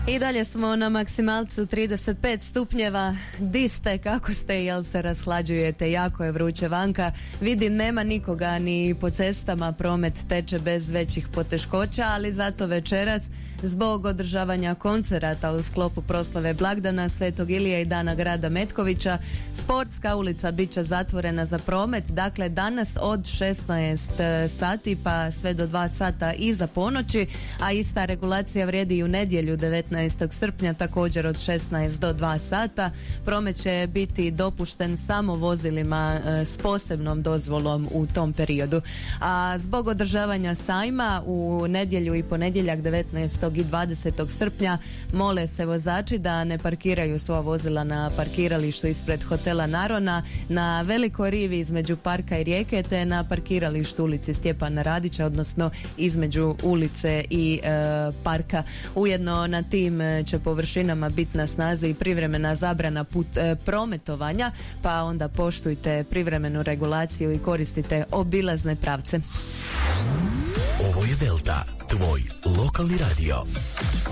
I dalje smo na maksimalcu 35 stupnjeva. Di ste, kako ste, jel se rashlađujete? Jako je vruće vanka. Vidim, nema nikoga ni po cestama, promet teče bez većih poteškoća, ali zato večeras zbog održavanja koncerata u sklopu proslave blagdana Svetog Ilije i Dana grada Metkovića, Sportska ulica bit će zatvorena za promet, dakle danas od 16 sati pa sve do 2 sata iza ponoći, a ista regulacija vrijedi i u nedjelju 19. srpnja također od 16 do 2 sata. Promet će biti dopušten samo vozilima s posebnom dozvolom u tom periodu. A zbog održavanja sajma u nedjelju i ponedjeljak 19. i 20. srpnja mole se vozači da ne parkiraju svoja vozila na parkiralištu ispred hotela Narona, na Velikoj rivi između parka i rijeke, te na parkiralištu ulici Stjepana Radića, odnosno između ulice i parka. Ujedno na tim će površinama biti na snazi i privremena zabrana prometovanja, pa onda poštujte privremenu regulaciju i koristite obilazne pravce. Ovo je Delta, tvoj lokalni radio.